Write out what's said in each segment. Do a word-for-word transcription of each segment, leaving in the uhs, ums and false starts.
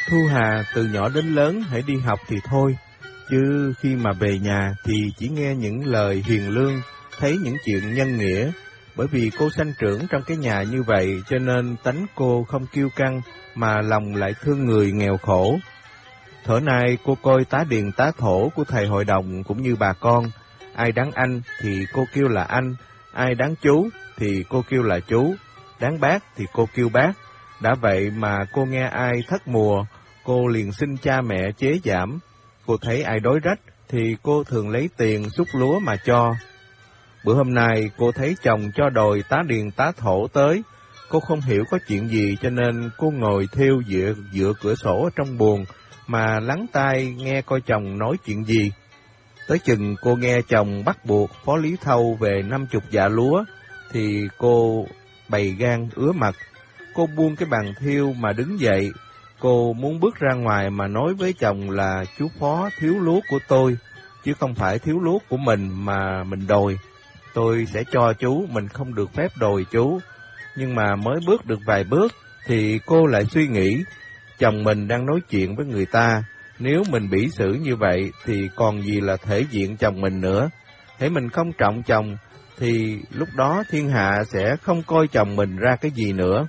Thu Hà từ nhỏ đến lớn hãy đi học thì thôi, chứ khi mà về nhà thì chỉ nghe những lời hiền lương, thấy những chuyện nhân nghĩa. Bởi vì cô sanh trưởng trong cái nhà như vậy cho nên tánh cô không kiêu căng mà lòng lại thương người nghèo khổ. Thở nay cô coi tá điền tá thổ của thầy hội đồng cũng như bà con. Ai đáng anh thì cô kêu là anh, ai đáng chú thì cô kêu là chú, đáng bác thì cô kêu bác. Đã vậy mà cô nghe ai thất mùa, cô liền xin cha mẹ chế giảm. Cô thấy ai đói rách thì cô thường lấy tiền xúc lúa mà cho. Bữa hôm nay cô thấy chồng cho đòi tá điền tá thổ tới. Cô không hiểu có chuyện gì cho nên cô ngồi thêu dựa, dựa cửa sổ ở trong buồng mà lắng tai nghe coi chồng nói chuyện gì. Tới chừng cô nghe chồng bắt buộc Phó Lý Thâu về năm chục dạ lúa thì cô bày gan ứa mặt. Cô buông cái bàn thiêu mà đứng dậy. Cô muốn bước ra ngoài mà nói với chồng là chú Phó thiếu lúa của tôi, chứ không phải thiếu lúa của mình mà mình đòi. Tôi sẽ cho chú, mình không được phép đòi chú. Nhưng mà mới bước được vài bước thì cô lại suy nghĩ, chồng mình đang nói chuyện với người ta, nếu mình bỉ xử như vậy thì còn gì là thể diện chồng mình nữa. Hễ mình không trọng chồng thì lúc đó thiên hạ sẽ không coi chồng mình ra cái gì nữa.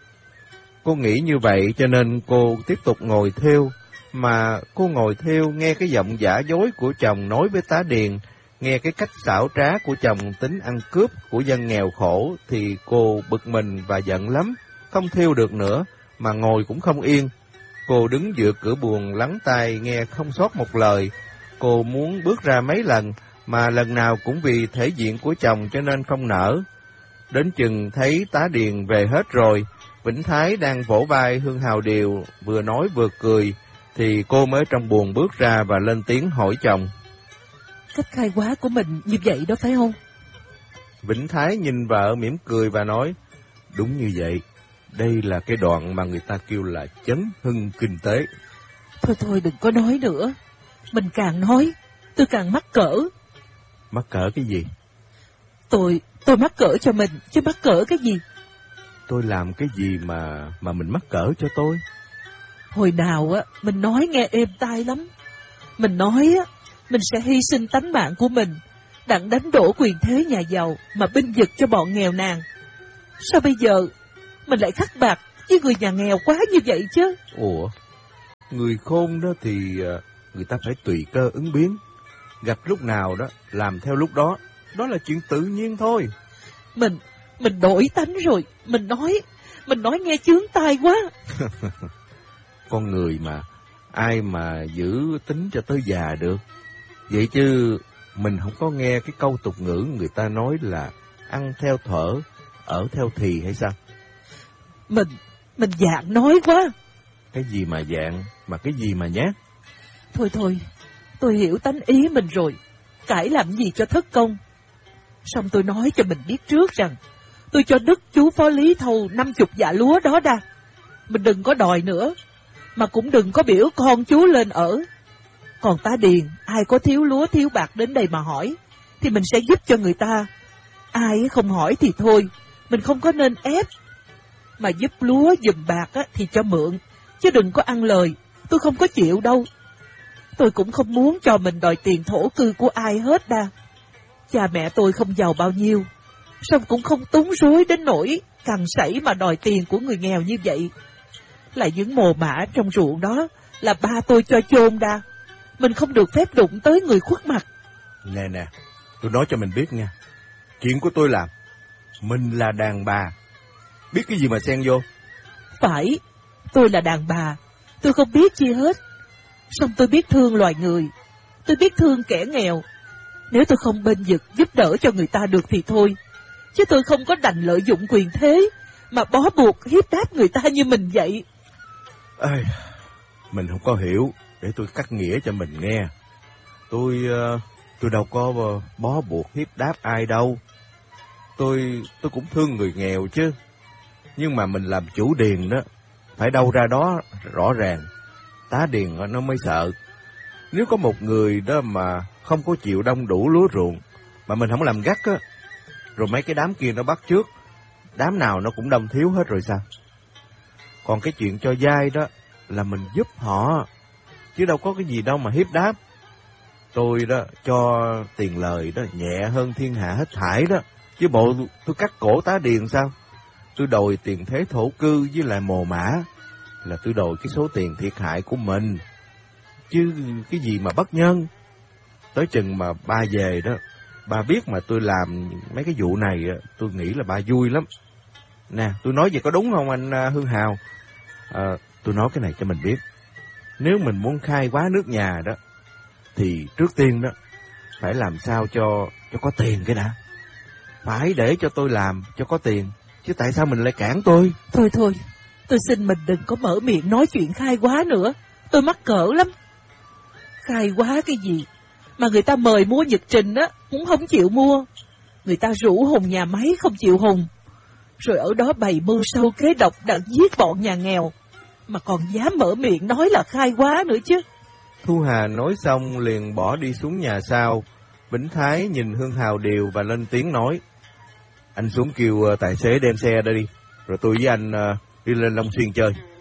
Cô nghĩ như vậy cho nên cô tiếp tục ngồi thêu, mà cô ngồi thêu nghe cái giọng giả dối của chồng nói với tá điền, nghe cái cách xảo trá của chồng tính ăn cướp của dân nghèo khổ thì cô bực mình và giận lắm, không thêu được nữa mà ngồi cũng không yên. Cô đứng dựa cửa buồng lắng tai nghe không sót một lời. Cô muốn bước ra mấy lần mà lần nào cũng vì thể diện của chồng cho nên không nỡ. Đến chừng thấy tá điền về hết rồi, Vĩnh Thái đang vỗ vai Hương Hào Điều vừa nói vừa cười, thì cô mới trong buồng bước ra và lên tiếng hỏi chồng. Cách khai quá của mình như vậy đó phải không? Vĩnh Thái nhìn vợ mỉm cười và nói, đúng như vậy, đây là cái đoạn mà người ta kêu là chấn hưng kinh tế. Thôi thôi đừng có nói nữa, mình càng nói, tôi càng mắc cỡ. Mắc cỡ cái gì? Tôi, tôi mắc cỡ cho mình, chứ mắc cỡ cái gì? Tôi làm cái gì mà mà mình mắc cỡ cho tôi? Hồi nào á, mình nói nghe êm tai lắm. Mình nói á, mình sẽ hy sinh tánh mạng của mình, đặng đánh đổ quyền thế nhà giàu mà binh vực cho bọn nghèo nàn. Sao bây giờ mình lại khắc bạc với người nhà nghèo quá như vậy chứ? Ủa, người khôn đó thì người ta phải tùy cơ ứng biến, gặp lúc nào đó làm theo lúc đó, đó là chuyện tự nhiên thôi. Mình, mình đổi tánh rồi, mình nói, mình nói nghe chướng tai quá. Con người mà, ai mà giữ tính cho tới già được. Vậy chứ mình không có nghe cái câu tục ngữ người ta nói là ăn theo thở, ở theo thì hay sao? Mình, mình dạng nói quá. Cái gì mà dạng, mà cái gì mà nhát? Thôi thôi, tôi hiểu tánh ý mình rồi, cãi làm gì cho thất công. Xong tôi nói cho mình biết trước rằng, tôi cho đức chú Phó Lý Thâu năm chục dạ lúa đó đa. Mình đừng có đòi nữa, mà cũng đừng có biểu con chú lên ở. Còn tá điền, ai có thiếu lúa thiếu bạc đến đây mà hỏi, thì mình sẽ giúp cho người ta. Ai không hỏi thì thôi, mình không có nên ép. Mà giúp lúa giùm bạc á, thì cho mượn, chứ đừng có ăn lời, tôi không có chịu đâu. Tôi cũng không muốn cho mình đòi tiền thổ cư của ai hết đa. Cha mẹ tôi không giàu bao nhiêu, xong cũng không túng rối đến nỗi cằn sảy mà đòi tiền của người nghèo như vậy. Lại những mồ mả trong ruộng đó là ba tôi cho chôn đa. Mình không được phép đụng tới người khuất mặt. Nè nè, tôi nói cho mình biết nha. Chuyện của tôi làm, mình là đàn bà, biết cái gì mà xen vô? Phải, tôi là đàn bà, tôi không biết chi hết. Xong tôi biết thương loài người, tôi biết thương kẻ nghèo. Nếu tôi không bên vực giúp đỡ cho người ta được thì thôi, chứ tôi không có đành lợi dụng quyền thế mà bó buộc hiếp đáp người ta như mình vậy. Ê, mình không có hiểu, để tôi cắt nghĩa cho mình nghe. Tôi tôi đâu có bó buộc hiếp đáp ai đâu. Tôi tôi cũng thương người nghèo chứ. Nhưng mà mình làm chủ điền đó, phải đâu ra đó rõ ràng. Tá điền nó mới sợ. Nếu có một người đó mà không có chịu đông đủ lúa ruộng, mà mình không làm gắt á, rồi mấy cái đám kia nó bắt trước, đám nào nó cũng đông thiếu hết rồi sao? Còn cái chuyện cho dai đó, là mình giúp họ, chứ đâu có cái gì đâu mà hiếp đáp. Tôi đó cho tiền lời đó nhẹ hơn thiên hạ hết thảy đó, chứ bộ tôi cắt cổ tá điền sao? Tôi đòi tiền thế thổ cư với lại mồ mã, là tôi đòi cái số tiền thiệt hại của mình, chứ cái gì mà bất nhân. Tới chừng mà ba về đó, ba biết mà tôi làm mấy cái vụ này, tôi nghĩ là ba vui lắm. Nè, tôi nói vậy có đúng không anh Hương Hào? À, tôi nói cái này cho mình biết. Nếu mình muốn khai quá nước nhà đó, thì trước tiên đó, phải làm sao cho cho có tiền cái đã. Phải để cho tôi làm, cho có tiền. Chứ tại sao mình lại cản tôi? Thôi thôi, tôi xin mình đừng có mở miệng nói chuyện khai quá nữa. Tôi mắc cỡ lắm. Khai quá cái gì? Mà người ta mời mua nhật trình á, cũng không chịu mua. Người ta rủ hùng nhà máy không chịu hùng. Rồi ở đó bày mưu sâu kế độc đã giết bọn nhà nghèo. Mà còn dám mở miệng nói là khai quá nữa chứ. Thu Hà nói xong liền bỏ đi xuống nhà sau. Bỉnh Thái nhìn Hương Hào Điều và lên tiếng nói: anh xuống kêu tài xế đem xe đây đi, rồi tôi với anh đi lên Long Xuyên chơi.